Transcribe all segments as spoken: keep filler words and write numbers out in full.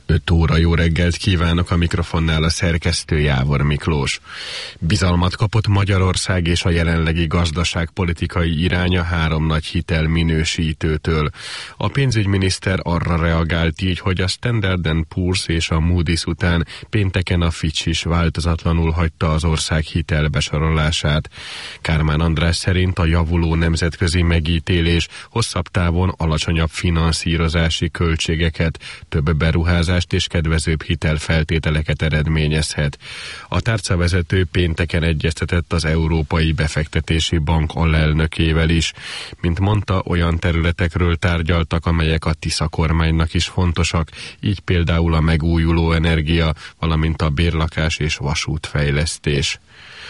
öt óra, jó reggelt kívánok, a mikrofonnál a szerkesztő Jávor Miklós. Bizalmat kapott Magyarország és a jelenlegi gazdaságpolitikai iránya három nagy hitelminősítőtől. A pénzügyminiszter arra reagált így, hogy a Standard and Poor's és a Moody's után pénteken a Fitch is változatlanul hagyta az ország hitelbesorolását. Kármán András szerint a javuló nemzetközi megítélés hosszabb távon alacsonyabb finanszírozási költségeket, több beruházást és kedvezőbb hitelfeltételeket eredményezhet. A tárcavezető pénteken egyeztetett az Európai Befektetési Bank alelnökével is. Mint mondta, olyan területekről tárgyaltak, amelyek a Tisza kormánynak is fontosak, így például a megújuló energia, valamint a bérlakás és vasútfejlesztés.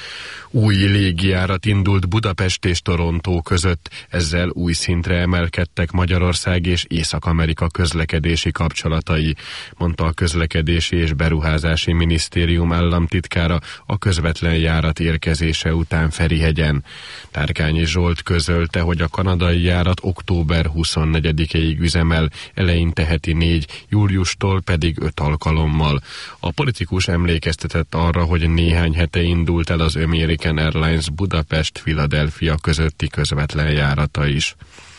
Új légijárat indult Budapest és Torontó között, ezzel új szintre emelkedtek Magyarország és Észak-Amerika közlekedési kapcsolatai, mondta a Közlekedési és Beruházási Minisztérium államtitkára a közvetlen járat érkezése után Ferihegyen. Tárkányi Zsolt közölte, hogy a kanadai járat október huszonnegyedikéig üzemel, eleinte heti négy, júliustól pedig öt alkalommal. A politikus emlékeztetett arra, hogy néhány hete indult el az American Airlines Budapest-Philadelphia közötti közvetlen járata is.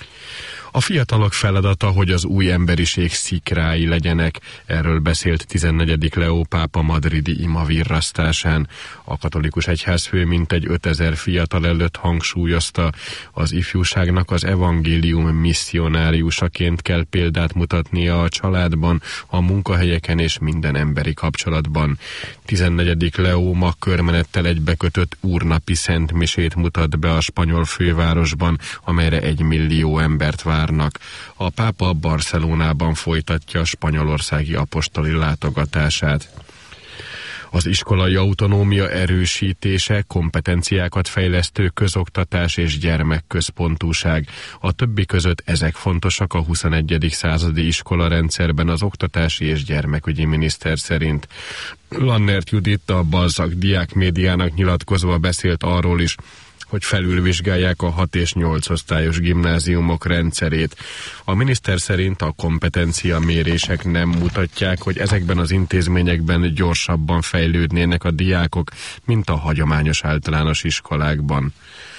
A fiatalok feladata, hogy az új emberiség szikrái legyenek, erről beszélt tizennegyedik Leó pápa madridi imavirrasztásán. A katolikus egyházfő mintegy ötezer fiatal előtt hangsúlyozta, az ifjúságnak az evangélium misszionáriusaként kell példát mutatnia a családban, a munkahelyeken és minden emberi kapcsolatban. tizennegyedik Leó ma körmenettel egybekötött úrnapi szentmisét mutat be a spanyol fővárosban, amelyre egy millió embert vár. A pápa Barcelonában folytatja a spanyolországi apostoli látogatását. Az iskolai autonómia erősítése, kompetenciákat fejlesztő közoktatás és gyermekközpontúság. A többi között ezek fontosak a huszonegyedik századi iskolarendszerben az oktatási és gyermekügyi miniszter szerint. Lannert Judit a Balzak diákmédiának nyilatkozva beszélt arról is, hogy felülvizsgálják a hat és nyolc osztályos gimnáziumok rendszerét. A miniszter szerint a kompetencia mérések nem mutatják, hogy ezekben az intézményekben gyorsabban fejlődnének a diákok, mint a hagyományos általános iskolákban.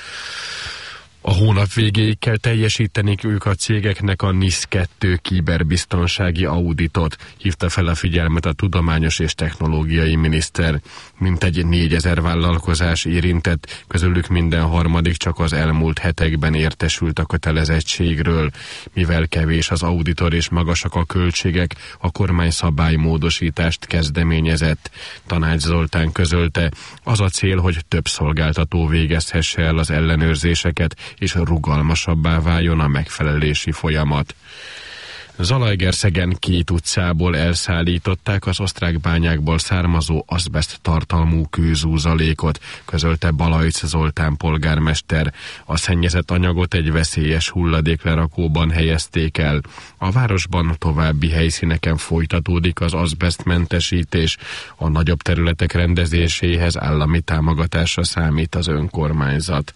A hónap végéig kell teljesíteniük ők a cégeknek a NIS kettő kiberbiztonsági auditot, hívta fel a figyelmet a tudományos és technológiai miniszter. Mintegy négyezer vállalkozás érintett, közülük minden harmadik csak az elmúlt hetekben értesült a kötelezettségről. Mivel kevés az auditor és magasak a költségek, a kormány szabálymódosítást kezdeményezett. Tanács Zoltán közölte, az a cél, hogy több szolgáltató végezhesse el az ellenőrzéseket, és rugalmasabbá váljon a megfelelési folyamat. Zalaegerszegen két utcából elszállították az osztrák bányákból származó azbeszt tartalmú kőzúzalékot, közölte Balajc Zoltán polgármester. A szennyezett anyagot egy veszélyes hulladéklerakóban helyezték el. A városban további helyszíneken folytatódik az azbesztmentesítés. A nagyobb területek rendezéséhez állami támogatásra számít az önkormányzat.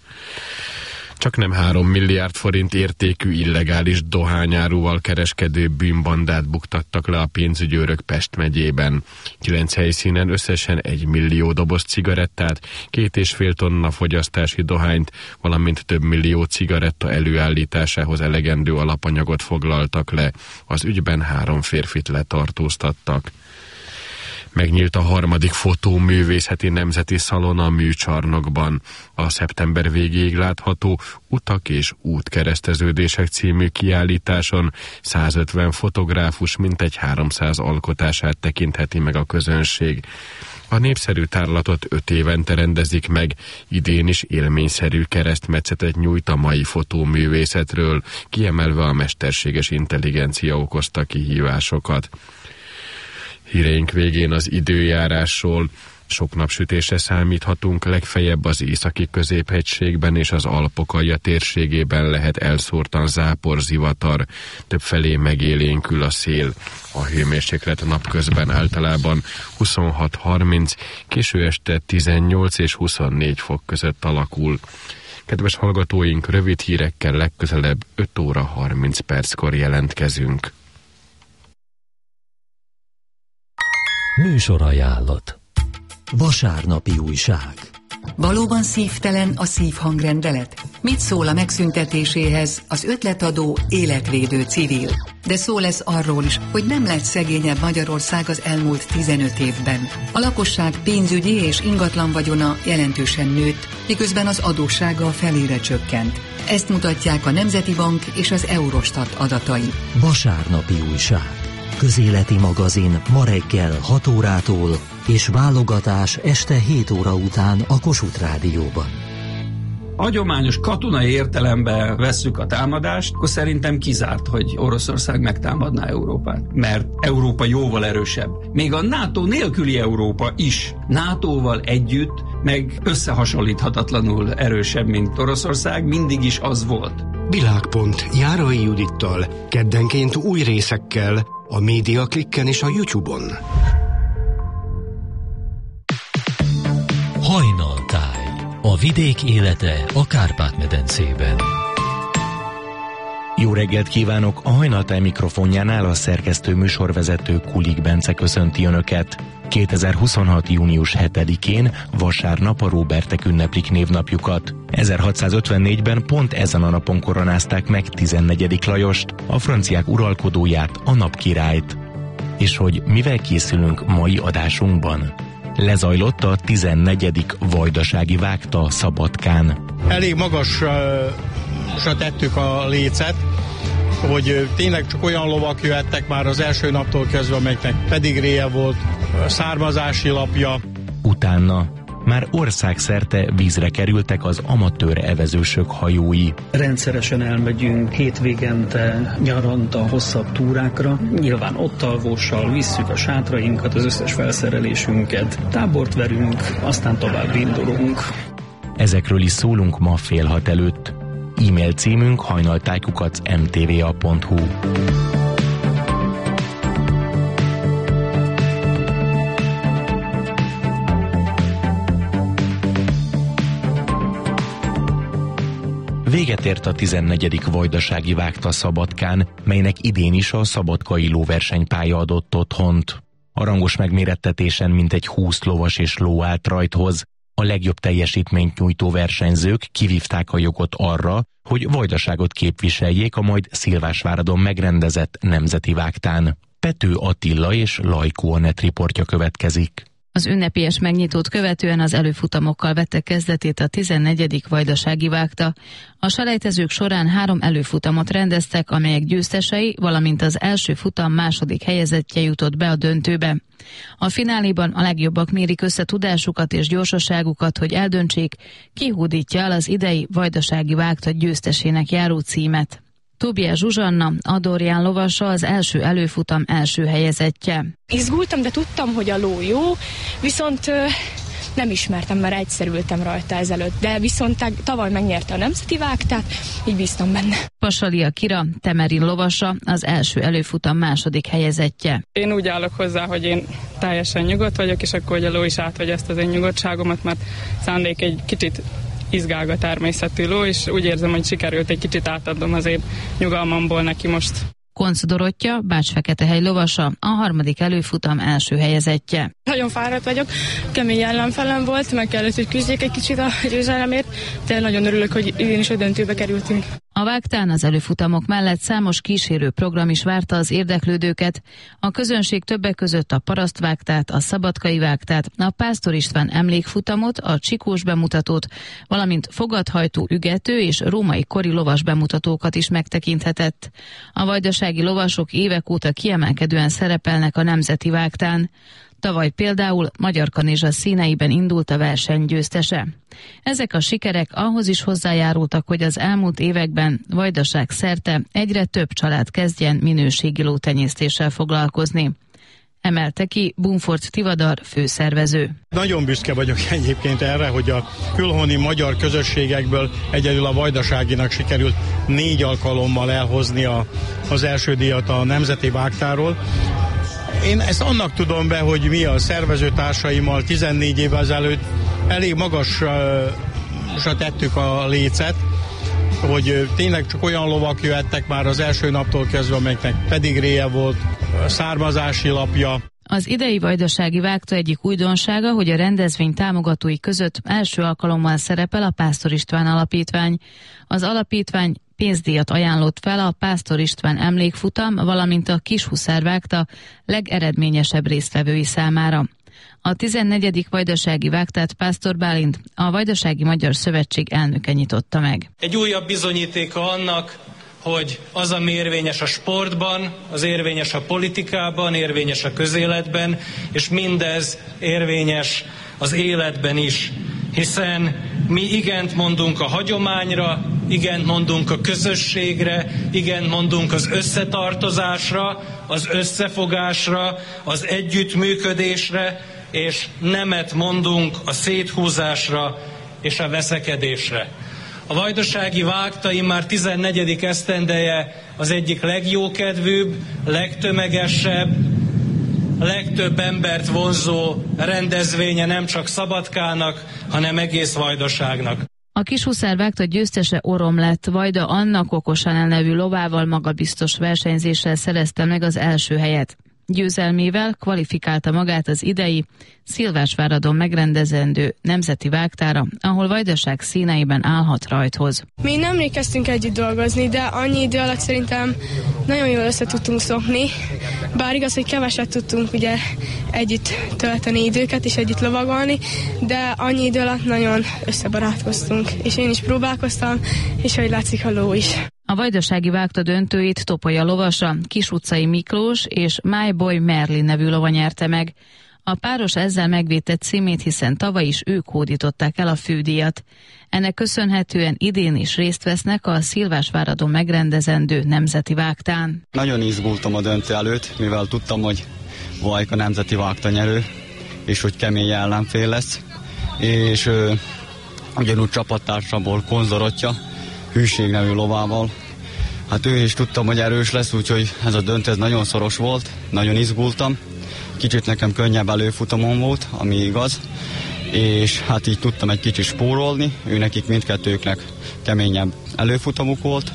Csak nem három milliárd forint értékű illegális dohányáruval kereskedő bűnbandát buktattak le a pénzügyőrök Pest megyében. Kilenc helyszínen összesen egy millió doboz cigarettát, két és fél tonna fogyasztási dohányt, valamint több millió cigaretta előállításához elegendő alapanyagot foglaltak le. Az ügyben három férfit letartóztattak. Megnyílt a harmadik fotóművészeti nemzeti szalon a műcsarnokban. A szeptember végéig látható Utak és útkereszteződések című kiállításon százötven fotográfus mintegy háromszáz alkotását tekintheti meg a közönség. A népszerű tárlatot öt évente rendezik meg, idén is élményszerű keresztmetszetet nyújt a mai fotóművészetről, kiemelve a mesterséges intelligencia okozta kihívásokat. Híreink végén az időjárásról. Sok napsütésre számíthatunk, legfeljebb az északi középhegységben és az Alpok-alja térségében lehet elszórtan záporzivatar, többfelé megélénkül a szél. A hőmérséklet napközben általában huszonhat harminc, késő este tizennyolc és huszonnégy fok között alakul. Kedves hallgatóink, rövid hírekkel legközelebb öt óra harminc perckor jelentkezünk. Műsorajánlat. Vasárnapi újság. Valóban szívtelen a szívhangrendelet? Mit szól a megszüntetéséhez az ötletadó életvédő civil? De szó lesz arról is, hogy nem lett szegényebb Magyarország az elmúlt tizenöt évben. A lakosság pénzügyi és ingatlan vagyona jelentősen nőtt, miközben az adóssága felére csökkent. Ezt mutatják a Nemzeti Bank és az Eurostat adatai. Vasárnapi újság. Közéleti magazin ma reggel hat órától és válogatás este hét óra után a Kossuth Rádióban. Hagyományos katonai értelemben vesszük a támadást, akkor szerintem kizárt, hogy Oroszország megtámadná Európát. Mert Európa jóval erősebb. Még a NATO nélküli Európa is nátóval együtt, meg összehasonlíthatatlanul erősebb, mint Oroszország, mindig is az volt. Világpont Járai Judittal, keddenként új részekkel, a Média Klikken és a YouTube-on. Hajnaltáj. A vidék élete a Kárpát-medencében. Jó reggelt kívánok! A Hajnaltáj mikrofonjánál a szerkesztő műsorvezető Kulik Bence köszönti Önöket. kétezer-huszonhat. június hetedikén vasárnap a Róbertek ünneplik névnapjukat. ezerhatszázötvennégyben pont ezen a napon koronázták meg tizennegyedik Lajost, a franciák uralkodóját, a napkirályt. És hogy mivel készülünk mai adásunkban? Lezajlott a tizennegyedik vajdasági vágta Szabadkán. Elég magasra tettük a lécet, hogy tényleg csak olyan lovak jöhettek már az első naptól kezdve, amelyeknek pedigréje volt, származási lapja. Utána már országszerte vízre kerültek az amatőr evezősök hajói. Rendszeresen elmegyünk hétvégente, nyaranta, hosszabb túrákra. Nyilván ott alvóssal visszük a sátrainkat, az összes felszerelésünket, tábort verünk, aztán tovább indulunk. Ezekről is szólunk ma fél hat előtt. E-mail címünk hajnaltájkukac em té vé á pont hu. Véget ért a tizennegyedik vajdasági vágta Szabadkán, melynek idén is a szabadkai lóversenypálya adott otthont. A rangos megmérettetésen mintegy húsz lovas és ló állt rajthoz. A legjobb teljesítményt nyújtó versenyzők kivívták a jogot arra, hogy Vajdaságot képviseljék a majd Szilvásváradon megrendezett nemzeti vágtán. Pető Attila és Lajkó Anett riportja következik. Az ünnepélyes megnyitót követően az előfutamokkal vette kezdetét a tizennegyedik vajdasági vágta. A selejtezők során három előfutamot rendeztek, amelyek győztesei, valamint az első futam második helyezettje jutott be a döntőbe. A fináléban a legjobbak mérik össze tudásukat és gyorsaságukat, hogy eldöntsék, ki hódítja el az idei vajdasági vágta győztesének járó címet. Tóbiás Zsuzsanna, Adorján lovasa az első előfutam első helyezettje. Izgultam, de tudtam, hogy a ló jó, viszont ö, nem ismertem, mert egyszer ültem rajta ezelőtt, de viszont tavaly megnyerte a nemzeti vágtát, így bíztam benne. Pasalia Kira, Temerin lovasa, az első előfutam második helyezettje. Én úgy állok hozzá, hogy én teljesen nyugodt vagyok, és akkor hogy a ló is átvegy ezt az én nyugodtságomat, mert szándék egy kicsit izgálga természetű ló, és úgy érzem, hogy sikerült egy kicsit átadnom az én nyugalmamból neki most. Koncz Dorottya, Bács-Feketehely lovasa, a harmadik előfutam első helyezettje. Nagyon fáradt vagyok, kemény ellenfelem volt, meg kellett, hogy küzdjék egy kicsit a győzelemért, de nagyon örülök, hogy én is a döntőbe kerültünk. A vágtán az előfutamok mellett számos kísérő program is várta az érdeklődőket. A közönség többek között a parasztvágtát, a szabadkai vágtát, a Pásztor István emlékfutamot, a csikós bemutatót, valamint fogadhajtó ügető és római kori lovas bemutatókat is megtekinthetett. A vajdasági lovasok évek óta kiemelkedően szerepelnek a nemzeti vágtán. Tavaly például Magyar Kanizsa színeiben indult a verseny győztese. Ezek a sikerek ahhoz is hozzájárultak, hogy az elmúlt években Vajdaság szerte egyre több család kezdjen minőségi lótenyésztéssel foglalkozni. Emelte ki Bumfort Tivadar főszervező. Nagyon büszke vagyok egyébként erre, hogy a külhoni magyar közösségekből egyedül a vajdaságinak sikerült négy alkalommal elhozni a, az első díjat a nemzeti vágtáról. Én ezt annak tudom be, hogy mi a szervezőtársaimmal tizennégy évvel ezelőtt elég magasra tettük a lécet, hogy tényleg csak olyan lovak jöhettek már az első naptól kezdve, amelyeknek pedigréje volt, származási lapja. Az idei vajdasági vágta egyik újdonsága, hogy a rendezvény támogatói között első alkalommal szerepel a Pásztor István Alapítvány. Az alapítvány pénzdíjat ajánlott fel a Pásztor István emlékfutam, valamint a Kishuszár vágta legeredményesebb résztvevői számára. A tizennegyedik vajdasági vágtát Pásztor Bálint, a Vajdasági Magyar Szövetség elnöke nyitotta meg. Egy újabb bizonyítéka annak, hogy az, ami érvényes a sportban, az érvényes a politikában, érvényes a közéletben, és mindez érvényes az életben is. Hiszen mi igent mondunk a hagyományra, igent mondunk a közösségre, igent mondunk az összetartozásra, az összefogásra, az együttműködésre, és nemet mondunk a széthúzásra és a veszekedésre. A vajdasági vágta immár tizennegyedik esztendeje az egyik legjókedvűbb, legtömegesebb, legtöbb embert vonzó rendezvénye nem csak Szabadkának, hanem egész Vajdaságnak. A Kishuszár vágta győztese Orom lett. Vajda Anna Kokosanel nevű lovával magabiztos versenyzéssel szerezte meg az első helyet. Győzelmével kvalifikálta magát az idei Szilvásváradon megrendezendő nemzeti vágtára, ahol Vajdaság színeiben állhat rajthoz. Mi nem emlékeztünk együtt dolgozni, de annyi idő alatt szerintem nagyon jól össze tudtunk szokni. Bár igaz, hogy keveset tudtunk ugye együtt tölteni időket és együtt lovagolni, de annyi idő alatt nagyon összebarátkoztunk. És én is próbálkoztam, és ahogy látszik a ló is. A vajdasági vágta döntőit Topolya lovasa, Kisutcai Miklós és Májboly Merlin nevű lova nyerte meg. A páros ezzel megvédett címét, hiszen tavaly is ők hódították el a fődíjat. Ennek köszönhetően idén is részt vesznek a Szilvásváradon megrendezendő nemzeti vágtán. Nagyon izgultam a döntő előtt, mivel tudtam, hogy Vajka nemzeti vágta nyerő, és hogy kemény ellenfél lesz. És ö, ugyanúgy csapattársamból Konzorotja, Hűség nevű lovával. Hát ő is tudtam, hogy erős lesz, úgyhogy ez a döntő ez nagyon szoros volt, nagyon izgultam. Kicsit nekem könnyebb előfutamon volt, ami igaz, és hát így tudtam egy kicsit spórolni, ő nekik mindkettőknek keményebb előfutamuk volt,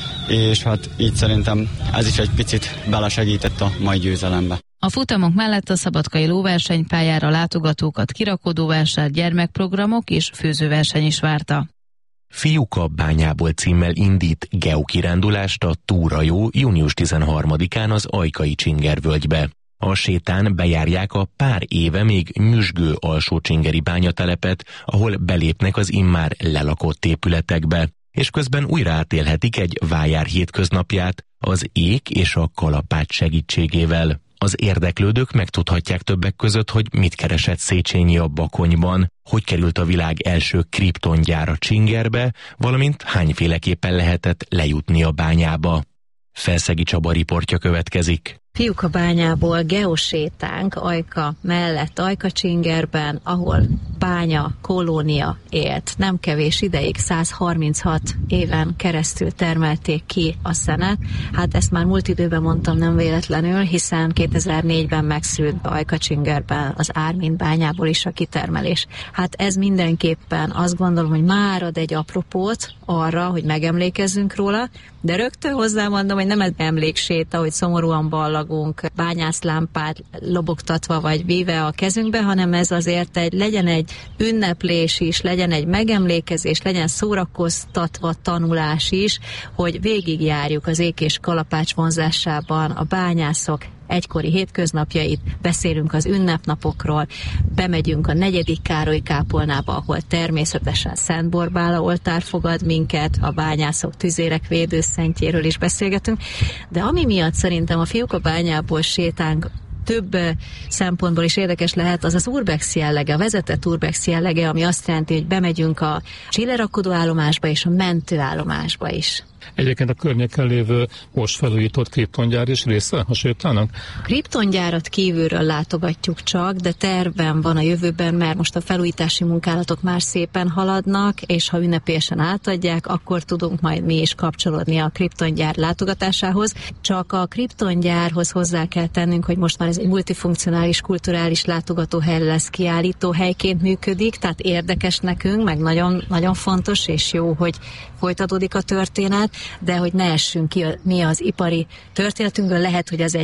és hát így szerintem ez is egy picit belesegített a mai győzelembe. A futamok mellett a szabadkai lóversenypályára látogatókat kirakodóvásár, gyermekprogramok és főzőverseny is várta. Fiúk a bányából címmel indít geokirándulást a Túrajó június tizenharmadikán az Ajkai Csingervölgybe. A sétán bejárják a pár éve még nyüzsgő alsócsingeri bányatelepet, ahol belépnek az immár lelakott épületekbe, és közben újra átélhetik egy vájár hétköznapját az ék és a kalapács segítségével. Az érdeklődők megtudhatják többek között, hogy mit keresett Széchenyi a Bakonyban, hogy került a világ első kriptongyára Csingerbe, valamint hányféleképpen lehetett lejutni a bányába. Felszegi Csaba riportja következik. Fiúk a bányából geosétánk Ajka mellett, Ajka Csingerben, ahol bánya kolónia élt. Nem kevés ideig, száz harminchat éven keresztül termelték ki a szenet. Hát ezt már múlt időben mondtam nem véletlenül, hiszen kétezer-négyben megszűnt Ajka Csingerben az Ármin bányából is a kitermelés. Hát ez mindenképpen azt gondolom, hogy már ad egy apropót arra, hogy megemlékezzünk róla, de rögtön hozzámondom, hogy nem ez emlékséta, hogy szomorúan ballagunk bányászlámpát lobogtatva vagy víve a kezünkbe, hanem ez azért egy, legyen egy ünneplés is, legyen egy megemlékezés, legyen szórakoztatva tanulás is, hogy végigjárjuk az ék és kalapács vonzásában a bányászok egykori hétköznapjait, beszélünk az ünnepnapokról, bemegyünk a negyedik Károly kápolnába, ahol természetesen Szent Borbála oltár fogad minket, a bányászok tüzérek védőszentjéről is beszélgetünk, de ami miatt szerintem a Fiúk a bányából sétánk több szempontból is érdekes lehet, az az urbex jellege, a vezetett urbex jellege, ami azt jelenti, hogy bemegyünk a csillerakodó állomásba és a mentőállomásba is. Egyébként a környéken lévő most felújított kriptongyár is része a sétának? A kriptongyárat kívülről látogatjuk csak, de tervben van a jövőben, mert most a felújítási munkálatok már szépen haladnak, és ha ünnepélyesen átadják, akkor tudunk majd mi is kapcsolódni a kriptongyár látogatásához. Csak a kriptongyárhoz hozzá kell tennünk, hogy most már ez egy multifunkcionális, kulturális látogatóhely lesz, kiállító helyként működik, tehát érdekes nekünk, meg nagyon, nagyon fontos és jó, hogy folytatódik a történet, de hogy ne essünk ki a, mi az ipari történetünkből, lehet, hogy ez egy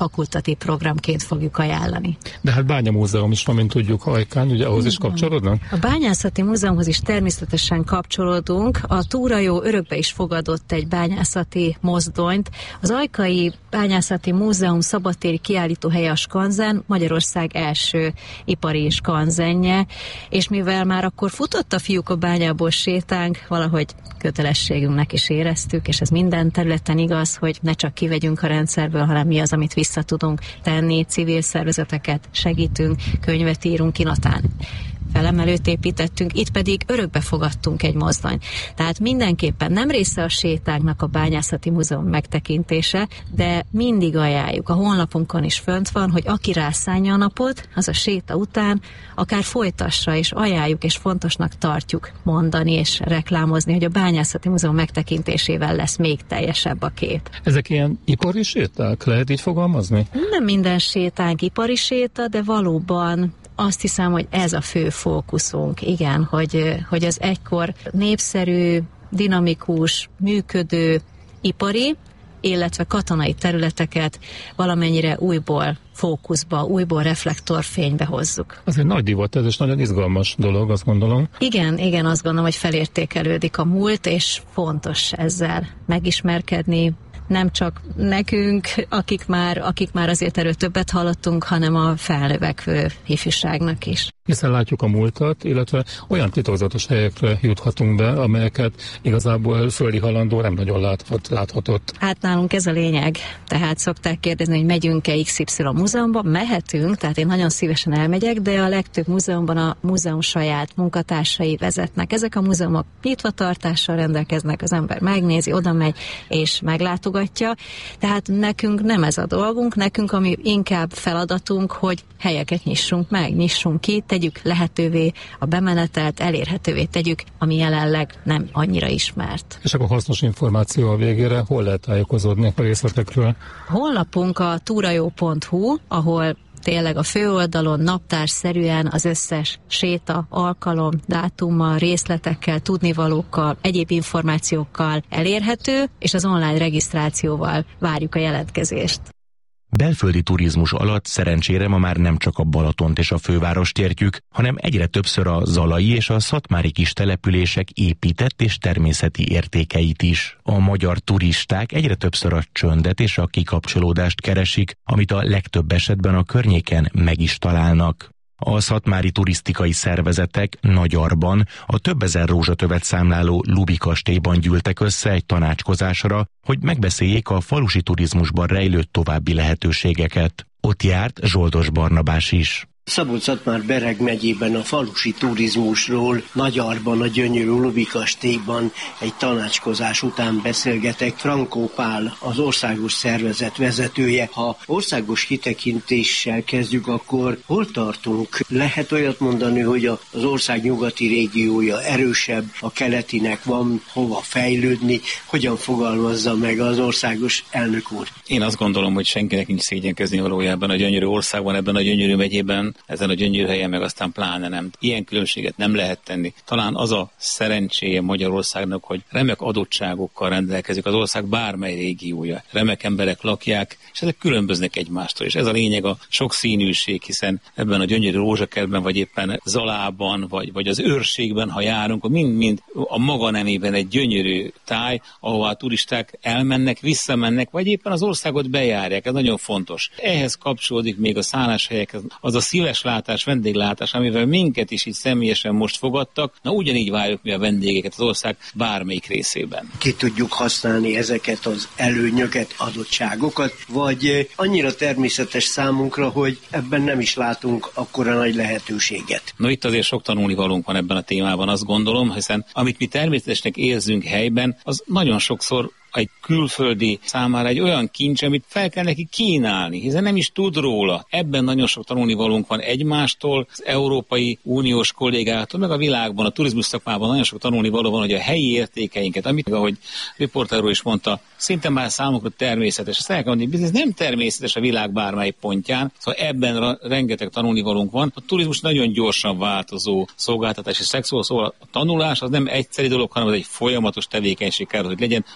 fakultatív programként fogjuk ajánlani. De hát bányamúzeum is van, mint tudjuk, Ajkán, ugye ahhoz is kapcsolódnak? A Bányászati Múzeumhoz is természetesen kapcsolódunk. A Túrajó örökbe is fogadott egy bányászati mozdonyt. Az Ajkai Bányászati Múzeum szabadtéri kiállítóhelye a skanzen, Magyarország első ipari skanzenje, és mivel már akkor futott a Fiúk a bányából sétánk, valahogy kötelességünknek is éreztük, és ez minden területen igaz, hogy ne csak kivegyünk a rendszerből, hanem mi az, amit vissza tudunk tenni, civil szervezeteket segítünk, könyvet írunk, kinatán felemelőt építettünk, itt pedig örökbe fogadtunk egy mozdonyt. Tehát mindenképpen nem része a sétánknak a Bányászati Múzeum megtekintése, de mindig ajánljuk, a honlapunkon is fönt van, hogy aki rászánja a napot, az a séta után akár folytassa, és ajánljuk, és fontosnak tartjuk mondani és reklámozni, hogy a Bányászati Múzeum megtekintésével lesz még teljesebb a kép. Ezek ilyen ipari séták? Lehet így fogalmazni? Nem minden sétánk ipari séta, de valóban azt hiszem, hogy ez a fő fókuszunk, igen, hogy, hogy az egykor népszerű, dinamikus, működő, ipari, illetve katonai területeket valamennyire újból fókuszba, újból reflektorfénybe hozzuk. Ez egy nagy divat, ez is nagyon izgalmas dolog, azt gondolom. Igen, igen, azt gondolom, hogy felértékelődik a múlt, és fontos ezzel megismerkedni, nem csak nekünk, akik már, akik már azért erről többet hallottunk, hanem a felnövekvő ifjúságnak is. Hiszen látjuk a múltat, illetve olyan titokzatos helyekre juthatunk be, amelyeket igazából földi halandó nem nagyon láthat, láthatott. Hát nálunk ez a lényeg. Tehát szokták kérdezni, hogy megyünk-e iksz ipszilon múzeumban. Mehetünk, tehát én nagyon szívesen elmegyek, de a legtöbb múzeumban a múzeum saját munkatársai vezetnek. Ezek a múzeumok nyitvatartással rendelkeznek, az ember megnézi, oda megy és meglátogatja. Tehát nekünk nem ez a dolgunk, nekünk ami inkább feladatunk, hogy helyeket nyissunk meg, nyissunk ki, tegyük lehetővé a bemenetelt, elérhetővé tegyük, ami jelenleg nem annyira ismert. És akkor hasznos információ a végére, hol lehet tájékozódni a részletekről? Honlapunk a túrajó pont hu, ahol tényleg a főoldalon naptárszerűen az összes séta, alkalom, dátummal, részletekkel, tudnivalókkal, egyéb információkkal elérhető, és az online regisztrációval várjuk a jelentkezést. Belföldi turizmus alatt szerencsére ma már nem csak a Balatont és a fővárost értjük, hanem egyre többször a zalai és a szatmári kis települések épített és természeti értékeit is. A magyar turisták egyre többször a csöndet és a kikapcsolódást keresik, amit a legtöbb esetben a környéken meg is találnak. A szatmári turisztikai szervezetek Nagyarban a több ezer rózsatövet számláló Lubi kastélyban gyűltek össze egy tanácskozásra, hogy megbeszéljék a falusi turizmusban rejlő további lehetőségeket. Ott járt Zsoldos Barnabás is. Szabolcs-Szatmár-Bereg megyében a falusi turizmusról Nagyarban, a gyönyörű Lubi kastélyban egy tanácskozás után beszélgetek. Frankó Pál, az országos szervezet vezetője. Ha országos kitekintéssel kezdjük, akkor hol tartunk? Lehet olyat mondani, hogy az ország nyugati régiója erősebb, a keletinek van hova fejlődni? Hogyan fogalmazza meg az országos elnök úr? Én azt gondolom, hogy senkinek nincs szégyenkezni valójában a gyönyörű országban, ebben a gyönyörű megyében, ezen a gyönyörű helyen meg aztán pláne nem. Ilyen különbséget nem lehet tenni. Talán az a szerencséje Magyarországnak, hogy remek adottságokkal rendelkezik az ország bármely régiója. Remek emberek lakják, és ezek különböznek egymástól. És ez a lényeg, a sokszínűség, hiszen ebben a gyönyörű rózsakertben, vagy éppen Zalában, vagy, vagy az őrségben, ha járunk, mind-mind a maga nemében egy gyönyörű táj, ahová a turisták elmennek, visszamennek, vagy éppen az országot bejárják. Ez nagyon fontos. Ehhez kapcsolódik még a szálláshelyek, az a széles látás, vendéglátás, amivel minket is így személyesen most fogadtak, na ugyanígy várjuk mi a vendégeket az ország bármelyik részében. Ki tudjuk használni ezeket az előnyöket, adottságokat, vagy annyira természetes számunkra, hogy ebben nem is látunk akkora nagy lehetőséget. No itt azért sok tanulnivalónk van ebben a témában, azt gondolom, hiszen amit mi természetesnek érzünk helyben, az nagyon sokszor egy külföldi számára egy olyan kincs, amit fel kell neki kínálni, hiszen nem is tud róla. Ebben nagyon sok tanulnivalónk van egymástól, az Európai Uniós kollégától, meg a világban, a turizmus szakmában nagyon sok tanulnivaló van, hogy a helyi értékeinket, amit, ahogy riporter úr is mondta, szinte már számukra természetes. Ezt el kell mondani, ez nem természetes a világ bármely pontján, szóval ebben rengeteg tanulnivalónk van. A turizmus nagyon gyorsan változó szolgáltatási szektor, szóval a tanulás az nem egyszeri dolog, hanem az egy folyamatos tevékenység kell, hogy legyen a legkis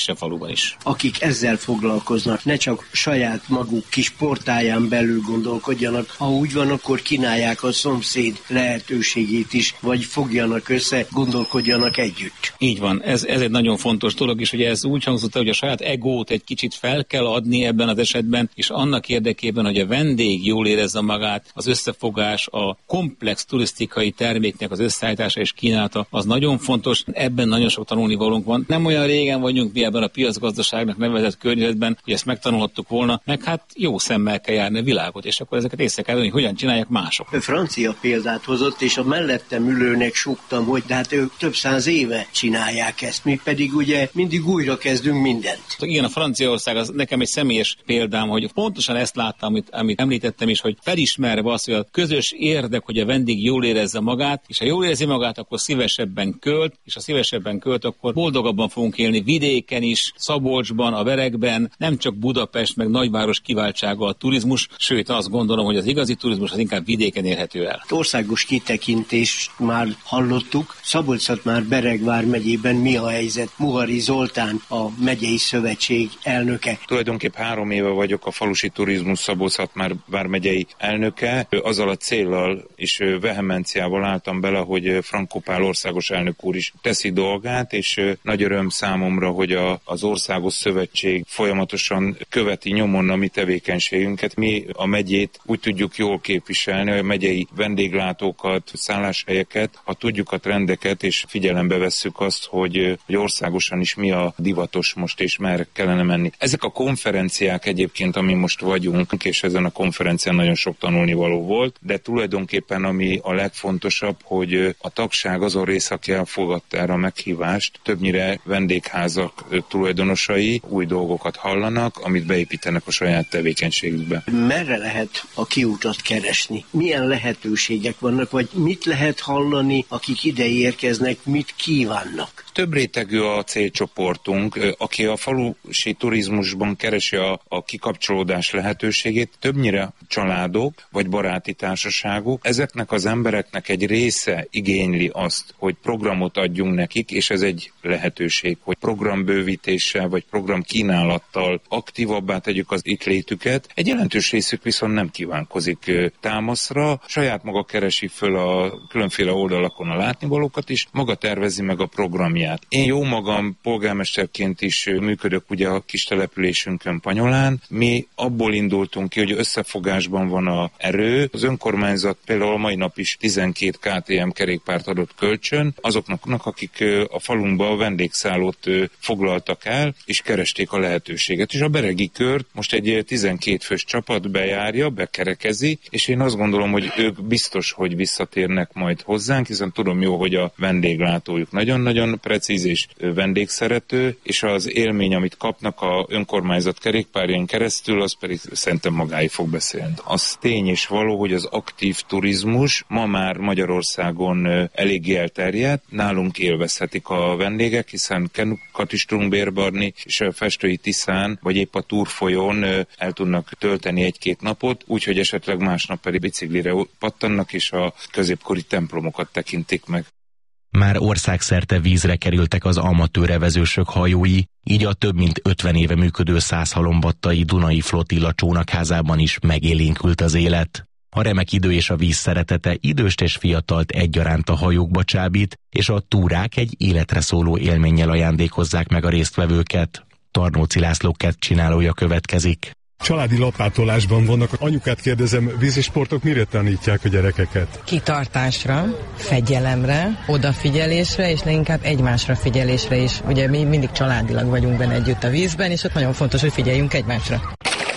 kisebb faluban is. Akik ezzel foglalkoznak, ne csak saját maguk kis portáján belül gondolkodjanak, ha úgy van, akkor kínálják a szomszéd lehetőségét is, vagy fogjanak össze, gondolkodjanak együtt. Így van, ez, ez egy nagyon fontos dolog, és ugye ez úgy hangzott, hogy a saját egót egy kicsit fel kell adni ebben az esetben, és annak érdekében, hogy a vendég jól érezze magát, az összefogás, a komplex turisztikai terméknek az összeállítása és kínálata, az nagyon fontos, ebben nagyon sok tanulnivalónk van. Nem olyan régen vagyunk mi ebben a piacgazdaságnak nevezett környezetben, hogy ezt megtanulhattuk volna, meg hát jó szemmel kell járni a világot, és akkor ezeket észre kell venni, hogy hogyan csinálják mások. A francia példát hozott, és a mellettem ülőnek súgtam, hogy de hát ők több száz éve csinálják ezt, mi pedig ugye mindig újra kezdünk mindent. Igen, a Franciaország az nekem egy személyes példám, hogy pontosan ezt láttam, amit, amit említettem is, hogy felismerve azt, hogy a közös érdek, hogy a vendég jól érezze magát, és ha jól érzi magát, akkor szívesebben költ, és ha szívesebben költ, akkor boldogabban fogunk élni vidéken is, Szabolcsban, a Verekben, nem csak Budapest, meg nagyváros kiváltsága a turizmus, sőt azt gondolom, hogy az igazi turizmus az inkább vidéken érhető el. Országos kitekintést már hallottuk, Szabolcs-Szatmár-Bereg megyében mi a helyzet? Muhari Zoltán, a megyei szövetség elnöke. Tulajdonképp három éve vagyok a falusi turizmus Szabolcs-Szatmár megyei elnöke. Azzal a céllal és vehemenciával álltam bele, hogy Frankó Pál országos elnök úr is teszi dolgát, és nagy öröm számomra, hogy a, az országos szövetség folyamatosan követi nyomon a mi tevékenységünket. Mi a megyét úgy tudjuk jól képviselni, hogy a megyei vendéglátókat, szálláshelyeket, ha tudjuk a trendeket, és figyelembe vesszük azt, hogy, hogy országosan is mi a divatos most, és merre kellene menni. Ezek a konferenciák egyébként, ami most vagyunk, és ezen a konferencián nagyon sok tanulnivaló volt, de tulajdonképpen ami a legfontosabb, hogy a tagság azon rész, aki elfogadta erre a meghívást, többnyire vendégházak tulajdonosai új dolgokat hallanak, amit beépítenek a saját tevékenységükbe. Merre lehet a kiutat keresni? Milyen lehetőségek vannak, vagy mit lehet hallani, akik ide érkeznek, mit kívánnak? Több rétegű a célcsoportunk, aki a falusi turizmusban keresi a, a kikapcsolódás lehetőségét, többnyire családok vagy baráti társaságok. Ezeknek az embereknek egy része igényli azt, hogy programot adjunk nekik, és ez egy lehetőség, hogy programbővítéssel vagy programkínálattal aktívabbá tegyük az itt létüket. Egy jelentős részük viszont nem kívánkozik támaszra, saját maga keresi föl a különféle oldalakon a látnivalókat is, maga tervezi meg a programját. Én jó magam polgármesterként is működök ugye a kis településünkön Panyolán. Mi abból indultunk ki, hogy összefogásban van a erő. Az önkormányzat például a mai nap is tizenkét ká té em kerékpárt adott kölcsön azoknak, akik a falunkba a vendégszállót foglaltak el, és keresték a lehetőséget. És a beregi kört most egy tizenkét fős csapat bejárja, bekerekezi, és én azt gondolom, hogy ők biztos, hogy visszatérnek majd hozzánk, hiszen tudom jó, hogy a vendéglátójuk nagyon-nagyon precíz és vendégszerető, és az élmény, amit kapnak a önkormányzat kerékpárján keresztül, az pedig szerintem magáig fog beszélni. Az tény és való, hogy az aktív turizmus ma már Magyarországon eléggé elterjedt, nálunk élvezhetik a vendégek, hiszen kenukat is tudunk bérbe adni, és a Festői Tiszán, vagy épp a Túrfolyón el tudnak tölteni egy-két napot, úgyhogy esetleg másnap pedig biciklire pattannak, és a középkori templomokat tekintik meg. Már országszerte vízre kerültek az amatőr evezősök hajói, így a több mint ötven éve működő Százhalombattai Dunai Flottilla csónakházában is megélénkült az élet. A remek idő és a víz szeretete időst és fiatalt egyaránt a hajókba csábít, és a túrák egy életre szóló élménnyel ajándékozzák meg a résztvevőket. Tarnóci László kettcsinálója következik. Családi lapátolásban vannak. Anyukát kérdezem, vízisportok mire tanítják a gyerekeket? Kitartásra, fegyelemre, odafigyelésre, és leginkább egymásra figyelésre is. Ugye mi mindig családilag vagyunk benne együtt a vízben, és ott nagyon fontos, hogy figyeljünk egymásra.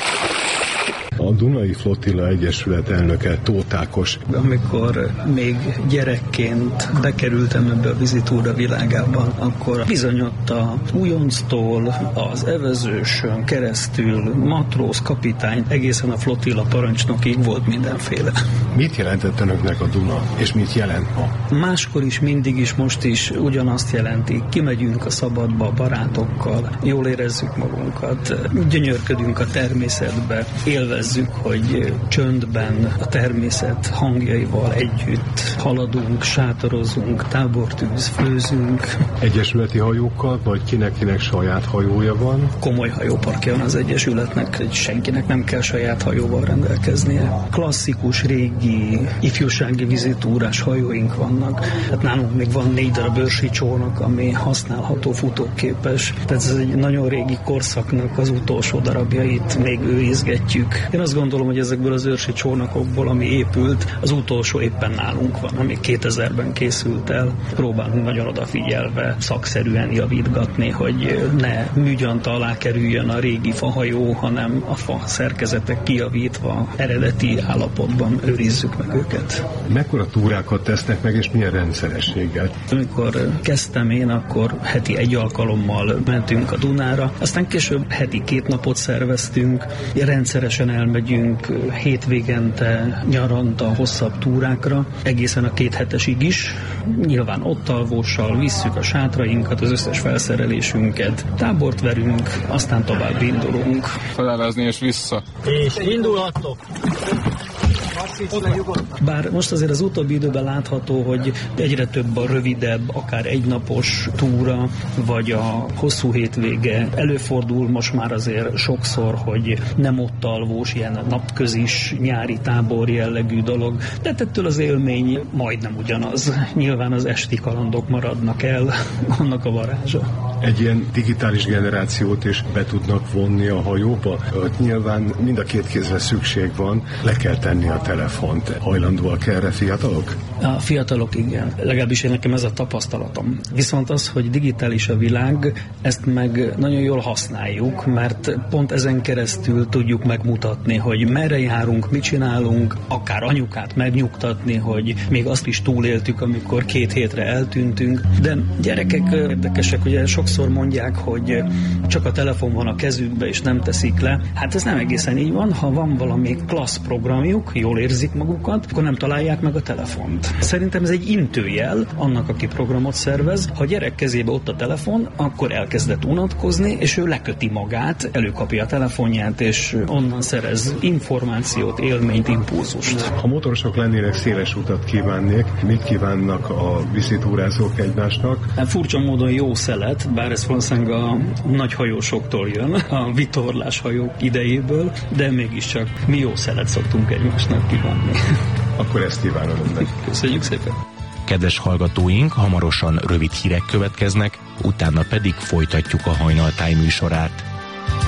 A Dunai Flottilla Egyesület elnöke Tóth Ákos. Amikor még gyerekként bekerültem ebbe a vizitúra világában, akkor bizony ott a újonctól az evezősön keresztül matróz, kapitány, egészen a flottilla parancsnokig volt mindenféle. Mit jelentett önöknek a Duna, és mit jelent ma? Máskor is, mindig is, most is ugyanazt jelenti. Kimegyünk a szabadba a barátokkal, jól érezzük magunkat, gyönyörködünk a természetbe, élvezzük, hogy csöndben a természet hangjaival együtt haladunk, sátorozunk, tábortűz, főzünk. Egyesületi hajókkal, vagy kinek-kinek saját hajója van? Komoly hajóparkja van az Egyesületnek, hogy senkinek nem kell saját hajóval rendelkeznie. Klasszikus, régi, ifjúsági vizitúrás hajóink vannak. Hát nálunk még van négy darab őrsi csónak, ami használható, futóképes. Tehát ez egy nagyon régi korszaknak az utolsó darabjait még őrizgetjük. Én azt gondolom, hogy ezekből az őrsi csónakokból, ami épült, az utolsó éppen nálunk van, ami kétezerben készült el. Próbálunk nagyon odafigyelve, szakszerűen javítgatni, hogy ne műgyanta alá kerüljön a régi fahajó, hanem a fa szerkezetek kijavítva, eredeti állapotban őrizzük meg őket. Mekkora túrákat tesznek meg, és milyen rendszerességgel? Amikor kezdtem én, akkor heti egy alkalommal mentünk a Dunára, aztán később heti két napot szerveztünk, rendszeresen elmegyünk hétvégente, nyaranta, hosszabb túrákra, egészen a két hetesig is. Nyilván ott alvóssal visszük a sátrainkat, az összes felszerelésünket, tábort verünk, aztán tovább indulunk. Felelezni és vissza. És indulhatok! Bár most azért az utóbbi időben látható, hogy egyre több a rövidebb, akár egynapos túra, vagy a hosszú hétvége. Előfordul most már azért sokszor, hogy nem ott alvós, ilyen napközis, nyári tábor jellegű dolog, de ettől az élmény majdnem ugyanaz. Nyilván az esti kalandok maradnak el, annak a varázsa. Egy ilyen digitális generációt is be tudnak vonni a hajóba? Nyilván mind a két kézre szükség van, le kell tenni a telefont. Hajlandóak erre fiatalok? A fiatalok igen. Legalábbis én nekem ez a tapasztalatom. Viszont az, hogy digitális a világ, ezt meg nagyon jól használjuk, mert pont ezen keresztül tudjuk megmutatni, hogy merre járunk, mit csinálunk, akár anyukát megnyugtatni, hogy még azt is túléltük, amikor két hétre eltűntünk. De gyerekek érdekesek, ugye sokszor mondják, hogy csak a telefon van a kezükbe, és nem teszik le. Hát ez nem egészen így van. Ha van valami klassz programjuk, jól érzik magukat, akkor nem találják meg a telefont. Szerintem ez egy intőjel annak, aki programot szervez. Ha a gyerek kezébe ott a telefon, akkor elkezdett unatkozni, és ő leköti magát, előkapja a telefonját, és onnan szerez információt, élményt, impulzust. Ha motorosok lennének, széles utat kívánnék, mit kívánnak a viszitúrázók egymásnak? Hát furcsa módon jó szelet, bár ez valószínűleg a nagy hajósoktól jön, a vitorlás hajók idejéből, de mégiscsak mi jó szelet szoktunk egymásnak kívánni. Akkor ezt kívánom önnek. Köszönjük szépen! Kedves hallgatóink, hamarosan rövid hírek következnek, utána pedig folytatjuk a Hajnaltáj műsorát.